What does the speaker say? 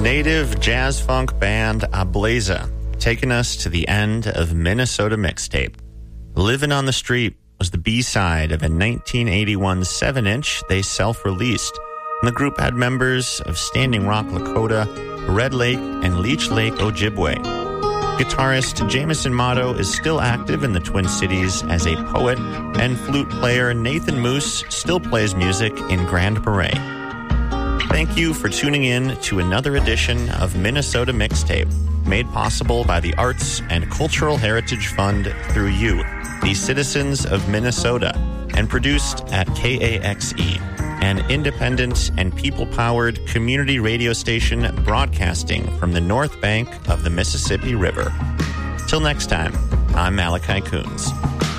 native jazz funk band Ablaza, taking us to the end of Minnesota Mixtape. Living on the Street was the B-side of a 1981 7-inch they self-released, and the group had members of Standing Rock Lakota, Red Lake, and Leech Lake Ojibwe. Guitarist Jameson Motto is still active in the Twin Cities as a poet, and flute player Nathan Moose still plays music in Grand Marais. Thank you for tuning in to another edition of Minnesota Mixtape, made possible by the Arts and Cultural Heritage Fund through you, the citizens of Minnesota, and produced at KAXE, an independent and people-powered community radio station broadcasting from the north bank of the Mississippi River. Till next time, I'm Malachi Coons.